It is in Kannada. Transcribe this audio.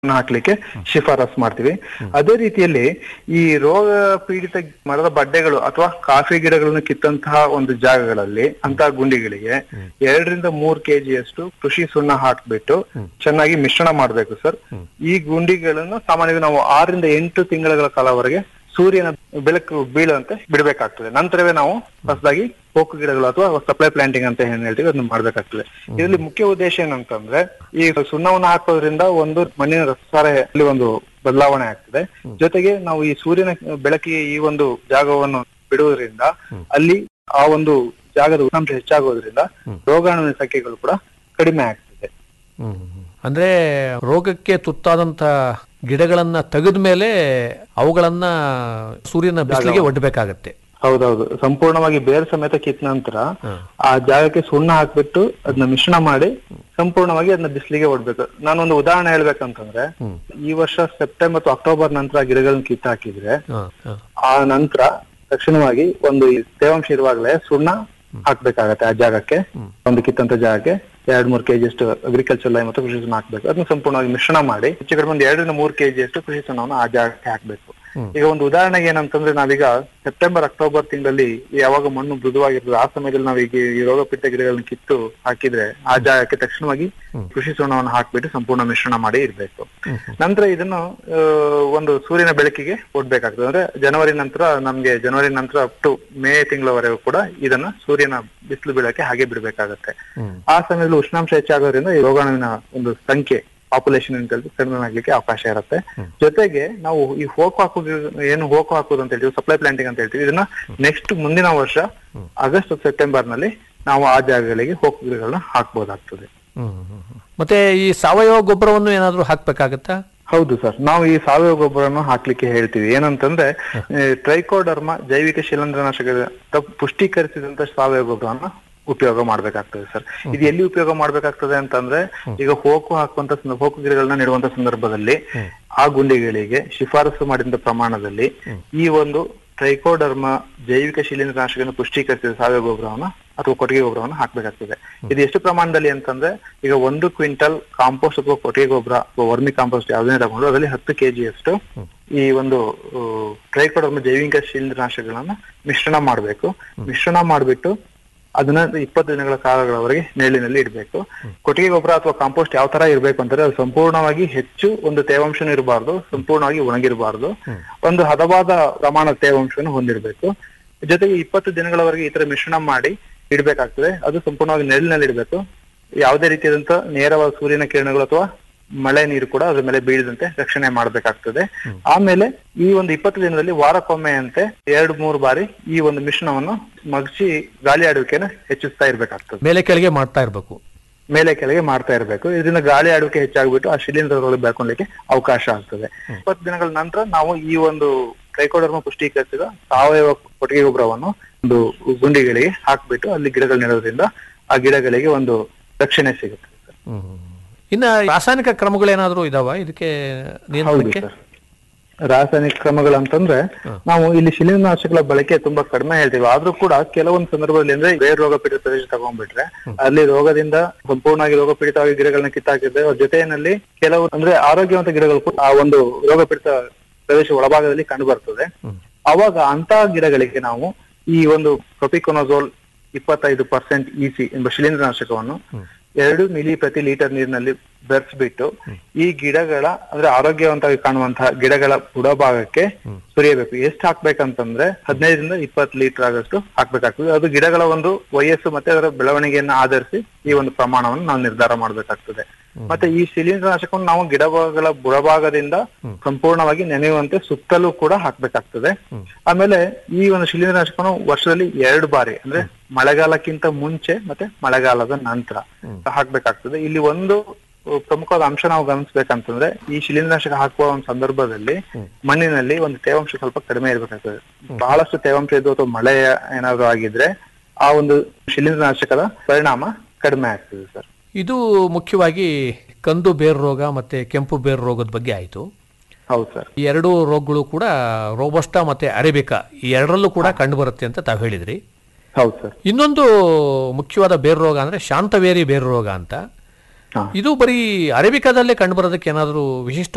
ಹಾಕ್ಲಿಕ್ಕೆ ಶಿಫಾರಸ್ ಮಾಡ್ತೀವಿ. ಅದೇ ರೀತಿಯಲ್ಲಿ ಈ ರೋಗ ಪೀಡಿತ ಮರದ ಬಡ್ಡೆಗಳು ಅಥವಾ ಕಾಫಿ ಗಿಡಗಳನ್ನು ಕಿತ್ತಂತಹ ಒಂದು ಜಾಗಗಳಲ್ಲಿ ಅಂತಹ ಗುಂಡಿಗಳಿಗೆ 2-3 kg ಕೃಷಿ ಸುಣ್ಣ ಹಾಕ್ಬಿಟ್ಟು ಚೆನ್ನಾಗಿ ಮಿಶ್ರಣ ಮಾಡ್ಬೇಕು ಸರ್. ಈ ಗುಂಡಿಗಳನ್ನು ಸಾಮಾನ್ಯವಾಗಿ ನಾವು 6-8 ತಿಂಗಳ ಕಾಲವರೆಗೆ ಸೂರ್ಯನ ಬೆಳಕು ಬೀಳುವಂತೆ ಬಿಡಬೇಕಾಗ್ತದೆ. ನಂತರವೇ ನಾವು ಹೊಸದಾಗಿ ಹೋಕು ಗಿಡಗಳು ಅಥವಾ ಸಪ್ಲೈ ಪ್ಲಾಂಟಿಂಗ್ ಅಂತ ಏನ್ ಹೇಳ್ತೀವಿ ಅದನ್ನ ಮಾಡ್ಬೇಕಾಗ್ತದೆ. ಇದರಲ್ಲಿ ಮುಖ್ಯ ಉದ್ದೇಶ ಏನಂತಂದ್ರೆ ಈ ಸುಣ್ಣವನ್ನು ಹಾಕೋದ್ರಿಂದ ಒಂದು ಮಣ್ಣಿನ ರಸಸಾರಲ್ಲಿ ಒಂದು ಬದಲಾವಣೆ ಆಗ್ತದೆ. ಜೊತೆಗೆ ನಾವು ಈ ಸೂರ್ಯನ ಬೆಳಕಿಗೆ ಈ ಒಂದು ಜಾಗವನ್ನು ಬಿಡುವುದರಿಂದ ಅಲ್ಲಿ ಆ ಒಂದು ಜಾಗದ ಉಷ್ಣಾಂಶ ಹೆಚ್ಚಾಗೋದ್ರಿಂದ ರೋಗಾಣುವಿನ ಸಂಖ್ಯೆಗಳು ಕೂಡ ಕಡಿಮೆ ಆಗ್ತದೆ. ಅಂದ್ರೆ ರೋಗಕ್ಕೆ ತುತ್ತಾದಂತ ಗಿಡಗಳನ್ನ ತೆಗೆದ ಮೇಲೆ ಅವುಗಳನ್ನ ಸೂರ್ಯನ ಬಿಸಿಲಿಗೆ ಒಡ್ಡಬೇಕಾಗತ್ತೆ. ಹೌದೌದು, ಸಂಪೂರ್ಣವಾಗಿ ಬೇರೆ ಸಮೇತ ಕಿತ್ತ ನಂತರ ಆ ಜಾಗಕ್ಕೆ ಸುಣ್ಣ ಹಾಕ್ಬಿಟ್ಟು ಅದನ್ನ ಮಿಶ್ರಣ ಮಾಡಿ ಸಂಪೂರ್ಣವಾಗಿ ಅದನ್ನ ಬಿಸಿಲಿಗೆ ಒಡ್ಬೇಕು. ನಾನೊಂದು ಉದಾಹರಣೆ ಹೇಳ್ಬೇಕಂತಂದ್ರೆ, ಈ ವರ್ಷ ಸೆಪ್ಟೆಂಬರ್ ಮತ್ತು ಅಕ್ಟೋಬರ್ ನಂತರ ಗಿಡಗಳನ್ನ ಕಿತ್ತ ಹಾಕಿದ್ರೆ ಆ ನಂತರ ತಕ್ಷಣವಾಗಿ ಒಂದು ತೇವಾಂಶ ಇರುವಾಗಲೇ ಸುಣ್ಣ ಹಾಕ್ಬೇಕಾಗತ್ತೆ. ಆ ಜಾಗಕ್ಕೆ ಒಂದು ಕಿತ್ತಂತ ಜಾಗಕ್ಕೆ 2-3 kg ಅಗ್ರಿಕಲ್ಚರ್ ಲೈಮ್ ಮತ್ತು ಕೃಷಿ ಸುಣ್ಣ ಹಾಕ್ಬೇಕು. ಅದನ್ನ ಸಂಪೂರ್ಣವಾಗಿ ಮಿಶ್ರಣ ಮಾಡಿ ಹೆಚ್ಚು ಕಡಿಮೆ 2-3 kg ಕೃಷಿ ಸುಣ್ಣವನ್ನು ಆ ಜಾಗಕ್ಕೆ ಹಾಕ್ಬೇಕು. ಈಗ ಒಂದು ಉದಾಹರಣೆಗೆ ಏನಂತಂದ್ರೆ, ನಾವೀಗ ಸೆಪ್ಟೆಂಬರ್ ಅಕ್ಟೋಬರ್ ತಿಂಗಳಲ್ಲಿ ಯಾವಾಗ ಮಣ್ಣು ಮೃದುವಾಗಿರ್ತದೆ ಆ ಸಮಯದಲ್ಲಿ ನಾವೀಗ ಈ ರೋಗ ಪೀಡಿತ ಗಿಡಗಳನ್ನ ಕಿತ್ತು ಹಾಕಿದ್ರೆ ಆ ಜಾಗಕ್ಕೆ ತಕ್ಷಣವಾಗಿ ಕೃಷಿ ಸುಣ್ಣವನ್ನು ಹಾಕ್ಬಿಟ್ಟು ಸಂಪೂರ್ಣ ಮಿಶ್ರಣ ಮಾಡಿ ಇರ್ಬೇಕು. ನಂತರ ಇದನ್ನು ಒಂದು ಸೂರ್ಯನ ಬೆಳಕಿಗೆ ಒಡ್ಬೇಕಾಗ್ತದೆ. ಅಂದ್ರೆ ಜನವರಿ ನಂತರ ಅಪ್ ಟು ಮೇ ತಿಂಗಳವರೆಗೂ ಕೂಡ ಇದನ್ನ ಸೂರ್ಯನ ಬಿಸಿಲು ಬೀಳಕ್ಕೆ ಹಾಗೆ ಬಿಡ್ಬೇಕಾಗತ್ತೆ. ಆ ಸಮಯದಲ್ಲಿ ಉಷ್ಣಾಂಶ ಹೆಚ್ಚಾಗೋದ್ರಿಂದ ಈ ರೋಗಾಣುವಿನ ಒಂದು ಸಂಖ್ಯೆ ಪಾಪ್ಯುಲೇಷನ್ ಕಡಿಮೆ ಆಗ್ಲಿಕ್ಕೆ ಅವಕಾಶ ಇರುತ್ತೆ. ಜೊತೆಗೆ ನಾವು ಈ ಹೋಕು ಹಾಕೋದು ಅಂತ ಹೇಳ್ತೀವಿ, ಸಪ್ಲೈ ಪ್ಲಾಂಟಿಂಗ್ ಅಂತ ಹೇಳ್ತೀವಿ. ಇದನ್ನ ನೆಕ್ಸ್ಟ್ ಮುಂದಿನ ವರ್ಷ ಆಗಸ್ಟ್ ಸೆಪ್ಟೆಂಬರ್ ನಲ್ಲಿ ನಾವು ಆ ಜಾಗಗಳಿಗೆ ಹೋಕು ಗಿಡಗಳನ್ನ ಹಾಕ್ಬೋದಾಗ್ತದೆ. ಮತ್ತೆ ಈ ಸಾವಯವ ಗೊಬ್ಬರವನ್ನು ಏನಾದ್ರೂ ಹಾಕ್ಬೇಕಾಗತ್ತಾ? ಹೌದು ಸರ್, ನಾವು ಈ ಸಾವಯವ ಗೊಬ್ಬರವನ್ನು ಹಾಕ್ಲಿಕ್ಕೆ ಹೇಳ್ತೀವಿ. ಏನಂತಂದ್ರೆ ಟ್ರೈಕೋಡರ್ಮ ಜೈವಿಕ ಶಿಲೀಂಧ್ರನಾಶಕ ಪುಷ್ಟೀಕರಿಸಿದಂತ ಸಾವಯವ ಗೊಬ್ಬರವನ್ನ ಉಪಯೋಗ ಮಾಡ್ಬೇಕಾಗ್ತದೆ ಸರ್. ಇದು ಎಲ್ಲಿ ಉಪಯೋಗ ಮಾಡ್ಬೇಕಾಗ್ತದೆ ಅಂತಂದ್ರೆ, ಈಗ ಹೋಕು ಗಿಡಗಳನ್ನ ನೆಡುವಂತ ಸಂದರ್ಭದಲ್ಲಿ ಆ ಗುಂಡಿಗಳಿಗೆ ಶಿಫಾರಸು ಮಾಡಿದ ಪ್ರಮಾಣದಲ್ಲಿ ಈ ಒಂದು ಟ್ರೈಕೋಡರ್ಮ ಜೈವಿಕ ಶಿಲೀಂಧ್ರನಾಶಕವನ್ನು ಪುಷ್ಟೀಕರಿಸಿದ ಸಾವಯವ ಗೊಬ್ಬರವನ್ನ ಅಥವಾ ಕೊಟ್ಟಿಗೆ ಗೊಬ್ಬರವನ್ನು ಹಾಕ್ಬೇಕಾಗ್ತದೆ. ಇದು ಎಷ್ಟು ಪ್ರಮಾಣದಲ್ಲಿ ಅಂತಂದ್ರೆ, ಈಗ 1 ಕ್ವಿಂಟಲ್ ಕಾಂಪೋಸ್ಟ್ ಅಥವಾ ಕೊಟ್ಟಿಗೆ ಗೊಬ್ಬರ ಅಥವಾ ವರ್ಮಿ ಕಾಂಪೋಸ್ಟ್ ಯಾವುದೇ ತಗೊಂಡು ಅದರಲ್ಲಿ 10 kg ಈ ಒಂದು ಟ್ರೈಕೋಡರ್ಮ ಜೈವಿಕ ಶಿಲೀಂಧ್ರನಾಶಕಗಳನ್ನ ಮಿಶ್ರಣ ಮಾಡ್ಬಿಟ್ಟು ಅದನ್ನ 20 ದಿನಗಳ ಕಾಲಗಳವರೆಗೆ ನೆರಳಿನಲ್ಲಿ ಇಡಬೇಕು. ಕೊಟ್ಟಿಗೆ ಗೊಬ್ಬರ ಅಥವಾ ಕಾಂಪೋಸ್ಟ್ ಯಾವ ತರ ಇರ್ಬೇಕು ಅಂತಂದ್ರೆ, ಅದು ಸಂಪೂರ್ಣವಾಗಿ ಹೆಚ್ಚು ಒಂದು ತೇವಾಂಶನೂ ಇರಬಾರ್ದು, ಸಂಪೂರ್ಣವಾಗಿ ಒಣಗಿರಬಾರ್ದು, ಒಂದು ಹದವಾದ ಪ್ರಮಾಣದ ತೇವಾಂಶವನ್ನು ಹೊಂದಿರಬೇಕು. ಜೊತೆಗೆ 20 ದಿನಗಳವರೆಗೆ ಈ ತರ ಮಿಶ್ರಣ ಮಾಡಿ ಇಡ್ಬೇಕಾಗ್ತದೆ. ಅದು ಸಂಪೂರ್ಣವಾಗಿ ನೆರಳಿನಲ್ಲಿ ಇಡಬೇಕು. ಯಾವುದೇ ರೀತಿಯಾದಂತ ನೇರವಾದ ಸೂರ್ಯನ ಕಿರಣಗಳು ಅಥವಾ ಮಳೆ ನೀರು ಕೂಡ ಅದ್ರ ಮೇಲೆ ಬೀಳದಂತೆ ರಕ್ಷಣೆ ಮಾಡ್ಬೇಕಾಗ್ತದೆ. ಆಮೇಲೆ ಈ ಒಂದು 20 ದಿನದಲ್ಲಿ ವಾರಕ್ಕೊಮ್ಮೆ ಅಂತೆ 2-3 ಬಾರಿ ಈ ಒಂದು ಮಿಶ್ರಣವನ್ನು ಮಗ್ಚಿ ಗಾಳಿ ಆಡುವಿಕೆನ ಹೆಚ್ಚಿಸ್ತಾ ಇರ್ಬೇಕಾಗ್ತದೆ. ಮೇಲೆ ಕೆಳಗೆ ಮಾಡ್ತಾ ಇರ್ಬೇಕು. ಇದರಿಂದ ಗಾಳಿ ಆಡುವಿಕೆ ಹೆಚ್ಚಾಗ್ಬಿಟ್ಟು ಆ ಶಿಲೀಂಧ್ರಗಳು ಬೆಳ್ಕೊಳ್ಳಿಕ್ಕೆ ಅವಕಾಶ ಆಗ್ತದೆ. 20 ದಿನಗಳ ನಂತರ ನಾವು ಈ ಒಂದು ಟ್ರೈಕೋಡರ್ಮ ಪುಷ್ಟೀಕರಿಸಿದ ಸಾವಯವ ಕೊಟ್ಟಿಗೆ ಗೊಬ್ಬರವನ್ನು ಒಂದು ಗುಂಡಿಗಳಿಗೆ ಹಾಕ್ಬಿಟ್ಟು ಅಲ್ಲಿ ಗಿಡಗಳು ನೆಡೋದ್ರಿಂದ ಆ ಗಿಡಗಳಿಗೆ ಒಂದು ರಕ್ಷಣೆ ಸಿಗುತ್ತೆ. ಇನ್ನ ರಾಸಾಯನಿಕ ಕ್ರಮಗಳೇನಾದ್ರೂ ಇದಾವ ಇದಕ್ಕೆ? ರಾಸಾಯನಿಕ ಕ್ರಮಗಳಂತಂದ್ರೆ, ನಾವು ಇಲ್ಲಿ ಶಿಲೀಂಧ್ರನಾಶಕಗಳ ಬಳಕೆ ತುಂಬಾ ಕಡಿಮೆ ಹೇಳ್ತೀವಿ. ಆದ್ರೂ ಕೂಡ ಕೆಲವೊಂದು ಸಂದರ್ಭದಲ್ಲಿ ಅಂದ್ರೆ ಬೇರೆ ರೋಗ ಪೀಡಿತ ಪ್ರದೇಶ ತಗೊಂಡ್ಬಿಟ್ರೆ ಅಲ್ಲಿ ರೋಗದಿಂದ ಸಂಪೂರ್ಣವಾಗಿ ರೋಗ ಪೀಡಿತವಾಗಿ ಗಿಡಗಳನ್ನ ಕಿತ್ತಾಕಿದ್ರೆ ಅವ್ರ ಜೊತೆಯಲ್ಲಿ ಕೆಲವು ಅಂದ್ರೆ ಆರೋಗ್ಯವಂತ ಗಿಡಗಳು ಕೂಡ ಆ ಒಂದು ರೋಗ ಪೀಡಿತ ಪ್ರದೇಶ ಒಳಭಾಗದಲ್ಲಿ ಕಂಡು ಬರ್ತದೆ. ಅವಾಗ ಅಂತ ಗಿಡಗಳಿಗೆ ನಾವು ಈ ಒಂದು ಪ್ರೊಪಿಕೊನಜೋಲ್ 25% EC ಎಂಬ ಶಿಲೀಂಧ್ರನಾಶಕವನ್ನು 2 ಮಿಲಿ ಪ್ರತಿ ಲೀಟರ್ ನೀರಿನಲ್ಲಿ ಬೆರೆಸ್ಬಿಟ್ಟು ಈ ಗಿಡಗಳ ಅಂದ್ರೆ ಆರೋಗ್ಯವಂತವಾಗಿ ಕಾಣುವಂತಹ ಗಿಡಗಳ ಬುಡಭಾಗಕ್ಕೆ ಸುರಿಯಬೇಕು. ಎಷ್ಟು ಹಾಕ್ಬೇಕಂತಂದ್ರೆ 15-20 ಲೀಟರ್ ಆಗಷ್ಟು ಹಾಕ್ಬೇಕಾಗ್ತದೆ. ಅದು ಗಿಡಗಳ ಒಂದು ವಯಸ್ಸು ಮತ್ತೆ ಅದರ ಬೆಳವಣಿಗೆಯನ್ನ ಆಧರಿಸಿ ಈ ಒಂದು ಪ್ರಮಾಣವನ್ನು ನಾವು ನಿರ್ಧಾರ ಮಾಡ್ಬೇಕಾಗ್ತದೆ. ಮತ್ತೆ ಈ ಶಿಲೀಂಧ್ರನಾಶಕವನ್ನು ನಾವು ಗಿಡಗಳ ಬುಡಭಾಗದಿಂದ ಸಂಪೂರ್ಣವಾಗಿ ನೆನೆಯುವಂತೆ ಸುತ್ತಲೂ ಕೂಡ ಹಾಕ್ಬೇಕಾಗ್ತದೆ. ಆಮೇಲೆ ಈ ಒಂದು ಶಿಲೀಂಧ್ರನಾಶಕವನ್ನು ವರ್ಷದಲ್ಲಿ 2 ಬಾರಿ ಅಂದ್ರೆ ಮಳೆಗಾಲಕ್ಕಿಂತ ಮುಂಚೆ ಮತ್ತೆ ಮಳೆಗಾಲದ ನಂತರ ಹಾಕ್ಬೇಕಾಗ್ತದೆ. ಇಲ್ಲಿ ಒಂದು ಪ್ರಮುಖವಾದ ಅಂಶ ನಾವು ಗಮನಿಸ್ಬೇಕಂತಂದ್ರೆ, ಈ ಶಿಲೀಂಧ್ರನಾಶಕ ಹಾಕುವ ಒಂದು ಸಂದರ್ಭದಲ್ಲಿ ಮಣ್ಣಿನಲ್ಲಿ ಒಂದು ತೇವಾಂಶ ಸ್ವಲ್ಪ ಕಡಿಮೆ ಇರ್ಬೇಕಾಗ್ತದೆ. ಬಹಳಷ್ಟು ತೇವಾಂಶ ಇದ್ದು ಅಥವಾ ಮಳೆ ಏನಾದ್ರು ಆಗಿದ್ರೆ ಆ ಒಂದು ಶಿಲೀಂಧ್ರನಾಶಕದ ಪರಿಣಾಮ ಕಡಿಮೆ ಆಗ್ತದೆ ಸರ್. ಇದು ಮುಖ್ಯವಾಗಿ ಕಂದು ಬೇರು ರೋಗ ಮತ್ತೆ ಕೆಂಪು ಬೇರು ರೋಗದ ಬಗ್ಗೆ ಆಯ್ತು. ಹೌದು ಸರ್. ಈ 2 ರೋಗಗಳು ಕೂಡ ರೋಬಸ್ಟಾ ಮತ್ತೆ ಅರೇಬಿಕಾ ಈ 2ರಲ್ಲೂ ಕೂಡ ಕಂಡು ಬರುತ್ತೆ ಅಂತ ತಾವು ಹೇಳಿದ್ರಿ. ಹೌದು ಸರ್. ಇನ್ನೊಂದು ಮುಖ್ಯವಾದ ಬೇರು ರೋಗ ಅಂದ್ರೆ ಶಾಂತವೇರಿ ಬೇರು ರೋಗ ಅಂತ. ಇದು ಬರೀ ಅರೇಬಿಕಾದಲ್ಲೇ ಕಂಡು ಬರೋದಕ್ಕೆ ಏನಾದರೂ ವಿಶಿಷ್ಟ